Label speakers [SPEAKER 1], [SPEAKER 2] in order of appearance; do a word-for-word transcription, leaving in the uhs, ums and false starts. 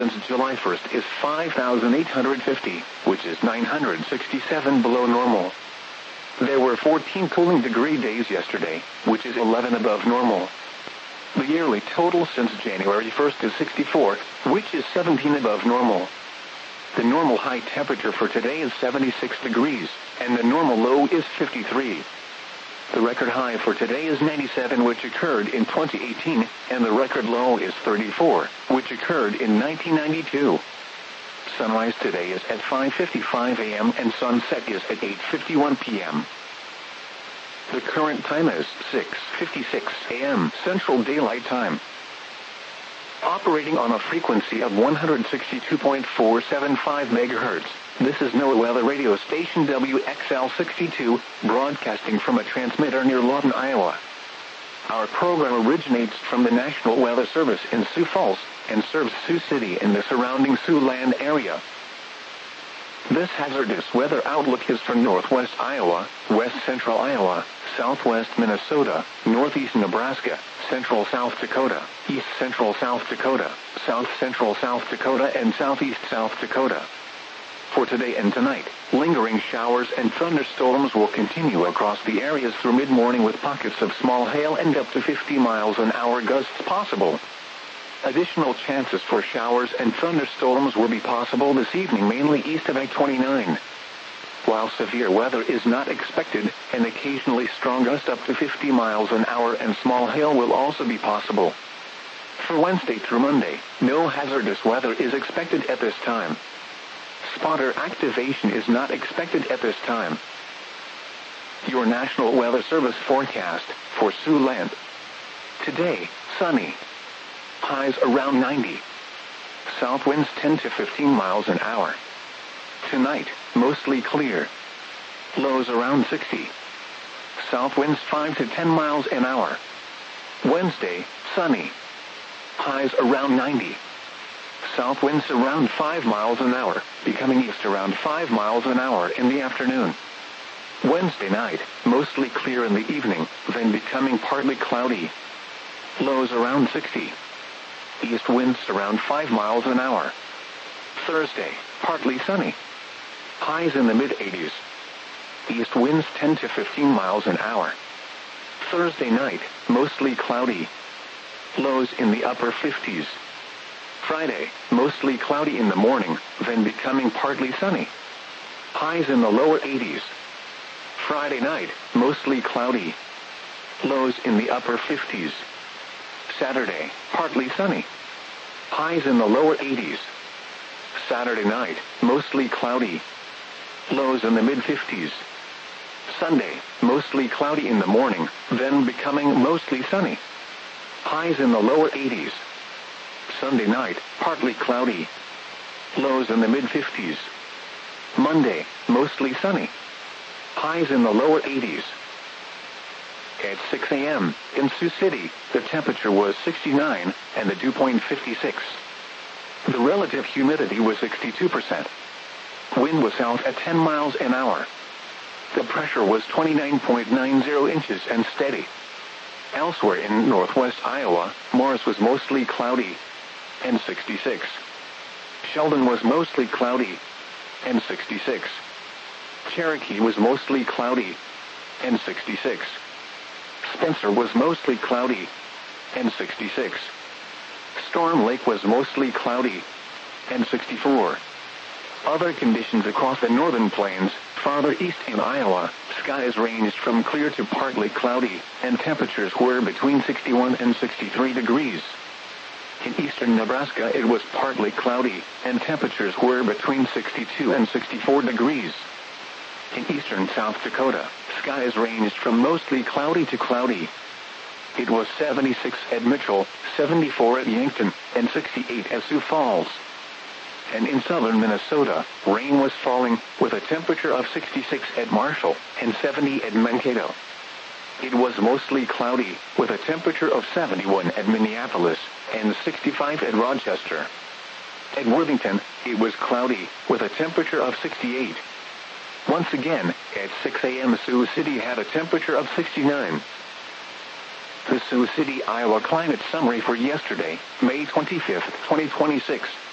[SPEAKER 1] since July first is five thousand eight hundred fifty, which is nine hundred sixty-seven below normal. There were fourteen cooling degree days yesterday, which is eleven above normal. The yearly total since January first is sixty-four, which is seventeen above normal. The normal high temperature for today is seventy-six degrees, and the normal low is fifty-three. The record high for today is ninety-seven, which occurred in twenty eighteen, and the record low is thirty-four, which occurred in nineteen ninety-two. Sunrise today is at five fifty-five a m and sunset is at eight fifty-one p m The current time is six fifty-six a m Central Daylight Time. Operating on a frequency of one hundred sixty-two point four seven five megahertz, this is NOAA Weather Radio Station W X L sixty-two, broadcasting from a transmitter near Lawton, Iowa. Our program originates from the National Weather Service in Sioux Falls, and serves Sioux City and the surrounding Siouxland area. This hazardous weather outlook is for northwest Iowa, west central Iowa, southwest Minnesota, northeast Nebraska, central South Dakota, east central South Dakota, south central South Dakota, and southeast South Dakota. For today and tonight, lingering showers and thunderstorms will continue across the areas through mid-morning with pockets of small hail and up to fifty miles an hour gusts possible. Additional chances for showers and thunderstorms will be possible this evening, mainly east of I twenty-nine. While severe weather is not expected, an occasionally strong gust up to fifty miles an hour and small hail will also be possible. For Wednesday through Monday, no hazardous weather is expected at this time. Spotter activation is not expected at this time. Your National Weather Service forecast for Siouxland. Today, sunny. Highs around ninety. South winds ten to fifteen miles an hour. Tonight, mostly clear. Lows around sixty. South winds five to ten miles an hour. Wednesday, sunny. Highs around ninety. South winds around five miles an hour, becoming east around five miles an hour in the afternoon. Wednesday night, mostly clear in the evening, then becoming partly cloudy. Lows around sixty. East winds around five miles an hour. Thursday, partly sunny. Highs in the mid-eighties. East winds ten to fifteen miles an hour. Thursday night, mostly cloudy. Lows in the upper fifties. Friday, mostly cloudy in the morning, then becoming partly sunny. Highs in the lower eighties. Friday night, mostly cloudy. Lows in the upper fifties. Saturday, partly sunny. Highs in the lower eighties. Saturday night, mostly cloudy. Lows in the mid-fifties. Sunday, mostly cloudy in the morning, then becoming mostly sunny. Highs in the lower eighties. Sunday night, partly cloudy. Lows in the mid-fifties. Monday, mostly sunny. Highs in the lower eighties. At six a m in Sioux City, the temperature was sixty-nine, and the dew point fifty-six. The relative humidity was sixty-two percent. Wind was south at ten miles an hour. The pressure was twenty-nine point nine zero inches and steady. Elsewhere in northwest Iowa, Morris was mostly cloudy, and sixty-six. Sheldon was mostly cloudy, and sixty-six. Cherokee was mostly cloudy, and sixty-six. Spencer was mostly cloudy, and sixty-six. Storm Lake was mostly cloudy, and sixty-four. Other conditions across the northern plains, farther east in Iowa, skies ranged from clear to partly cloudy, and temperatures were between sixty-one and sixty-three degrees. In eastern Nebraska it was partly cloudy, and temperatures were between sixty-two and sixty-four degrees. In eastern South Dakota, skies ranged from mostly cloudy to cloudy. It was seventy-six at Mitchell, seventy-four at Yankton, and sixty-eight at Sioux Falls. And in southern Minnesota, rain was falling, with a temperature of sixty-six at Marshall, and seventy at Mankato. It was mostly cloudy, with a temperature of seventy-one at Minneapolis, and sixty-five at Rochester. At Worthington, it was cloudy, with a temperature of sixty-eight. Once again, at six a m Sioux City had a temperature of sixty-nine. The Sioux City, Iowa climate summary for yesterday, May twenty-fifth, twenty twenty-six.